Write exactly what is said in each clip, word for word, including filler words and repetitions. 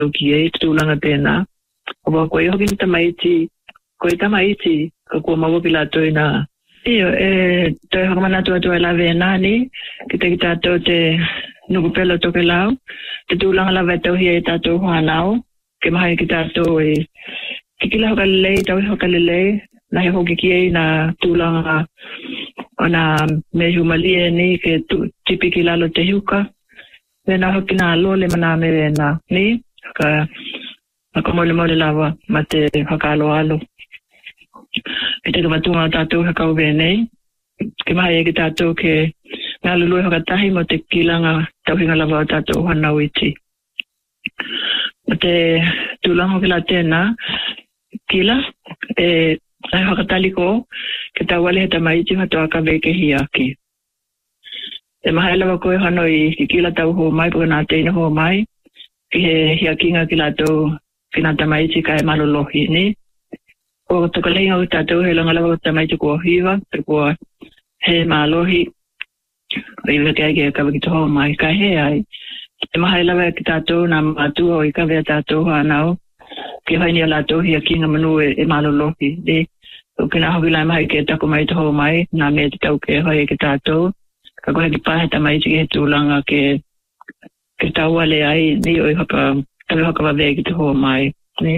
ki e tūlanga tēnā. O wa koe hoki tamaiti, koe tamaiti, ka kua mawa pila toi na. Iyo, e, toi hakamana tua tua la vena ni, ki te ki tātou te nukupelo toke lau, te tūlanga la vetau hi e tātou whanau, ke maha ki tātou e, ki kila hoka lelei, tau hoka lelei, na he hoki ki e na tūlanga o na me humalie ni, ke tu, tipi ki lalo te hiuka, vena hoki na lole mana me vena ni, ka, ka mole mole lawa, ma te haka alo alo. Ki te kawatunga o tātou he kau venei, ke maha e ki tātou ke ngā lului hoka tahi mo te kilanga tauhinga lava o tātou hanau iti. Mo te tūlanga hoki la tēnā, kila, e ai hoka taliko, ke tau wale he tamaiti hatoa ka veke hiaki. E maha e lava koe hanoi ki kila tau ho mai, puka nā teina ho mai, ki he hiakinga ki lātou ki nā tamaiti ka e malolohi ni. O toka lehinga o tātou he langa lava o tamaiti kua hiwa, te kua he malohi, o iwe ke aike kawa ki te hoa mai, ka he ai. E maha e lawa ki tātou nā mātua o i kawea tātou hanau, ke haini a lātou hi a kinga manu e, e malolohi. De, o kina hoki lai maha ke tako mai te hoa mai, nā mea te tau ke hoi ki tātou, ka kohe ki pahe tamaiti ke he tūlanga ke, ke tau ale ai, ni o i haka, kawe haka wawe ki te hoa mai, ni.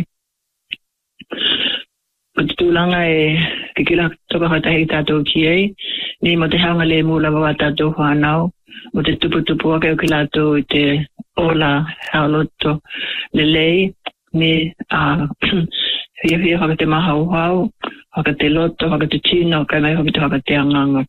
O te tūlanga e ke kila toka hatahi tātou ki ei, ni mo te haunga le mūla wa tātou whanau, mo te tupu tupu ake o ki lātou i te ola haoloto le lei, ni a hia hia haka te maha uhau, haka te loto, haka te tino, kai mai hoki te haka te anganga.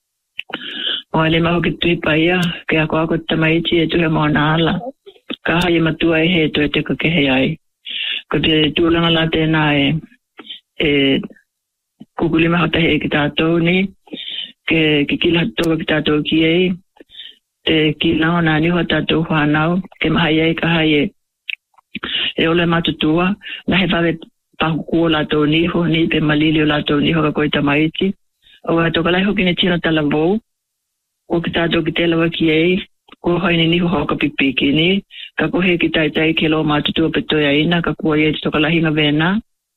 O ele maho ki tuipa ia, ke ako ako tamaiti e tuhe mo na ala, ka hai e matua e he to e te kakehe ai. Ko te tūlanga la tēnā e e kukulima hata he ki tātou ni, ke ki kila toka ki tātou ki ei, te kila o nā niho tātou whanau, ke mahai ei ka hai e, e ole matutua, na he whawe pahuku o lātou niho, ni pe malili o lātou niho ka koe tamaiti, o wa toka lai hoki ne tino tala vou, o ki tātou ki te lawa ki ei, ko haini niho hoka pipiki ni, ka kohe ki tai tai ke lo matutua pe toia ina, ka kua ei toka lahinga vena,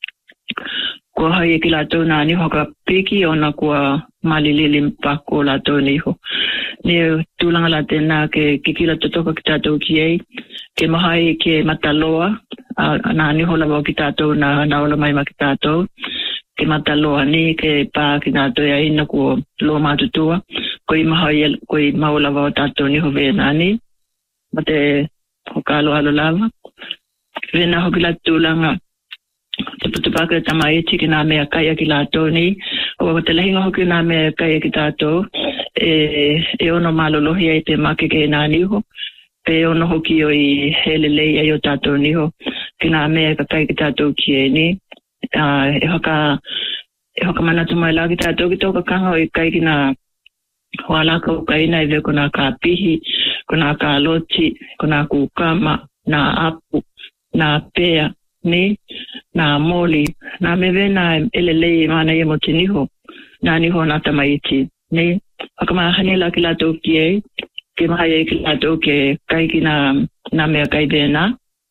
ko hai e ki lātou nā niho ka piki o na kua malilili mpako o lātou niho. Ni tūlanga la tēnā ke kikila totoka ki tātou ki ei, ke mahai ke mataloa, nā niho lawa ki tātou na naola mai ma ki tātou, ke mataloa ni ke pā ki tātou ia ina kua loa mātutua, ko i mahai ko i maolawa o tātou niho vena ni, ma te hokalo alo lava. Vena hoki la tūlanga, te putupaka tamaiti ki nā mea kaia ki lātou ni, o wa te lehinga hoki nā mea kaia ki tātou, e, e ono malolohi ai te make ke nā niho, pe ono hoki o i hele lei ai o tātou niho, ki nā mea ka kaia ki tātou ki e ni, uh, e hoka, e hoka manatu mai la ki tātou ki tōka kanga o i kai ki nā hoalaka o kaina i veko nā ka pihi, ko nā ka loti, ko nā kukama, nā apu, nā pea, ni, nā moli, nā me vena elelei mana i mo te niho, nā niho nā tamaiti, ni, haka maa hanila ki lātou ki ei, ke maha ei ki lātou ke kai ki nā, nā mea kai vena,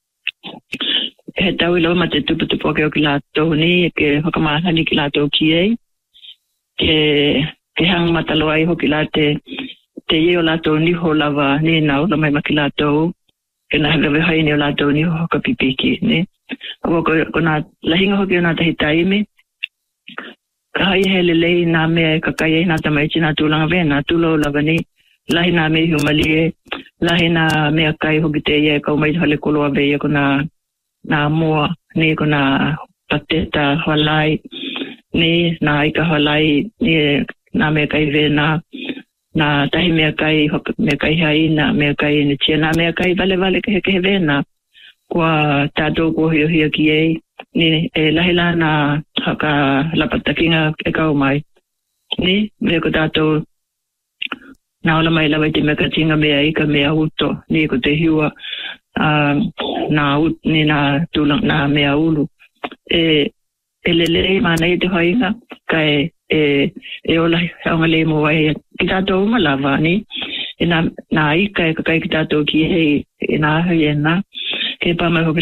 he tau ilo ma te tupu tupu ake o ki lātou ni, ke haka maa hani ki lātou ki ei, ke, ke hang matalo ai hoki la te, te ieo lātou niho lava ni nau, la mai ma ki lātou, ke nā hanga haini o lātou niho hoka pipiki, ni. Ko ko nā lahinga hoki o nā tahi taimi, ka hai he lelei nā mea ka kai ei nā tamaiti nā tūlanga vena, tūlo lava ni, lahi nā mea humalie, lahi nā mea kai hoki te ia kau mai hale koloa veia ko nā, nā mua, ni ko nā pateta halai, ni nā ika halai, ni nā mea kai vena, nā tahi mea kai, mea kai haina, mea kai ni tia, nā mea kai vale vale ke he ke he vena, kua tātou ko hio hio ki ei, ni e lahila nā haka lapatakinga e kau mai. Ni, me ko tātou nā ola mai lawa i te mea katinga mea ika mea uto, ni ko te hiua uh, nā ut, ni nā tūlang nā mea ulu. E, e lelei mana i te hoinga, kai e, e ola haunga le mo wai, ki tātou umalawa ni, e nā, nā ika e kakai ki tātou ki hei, e nā hui e nā, ke pa mai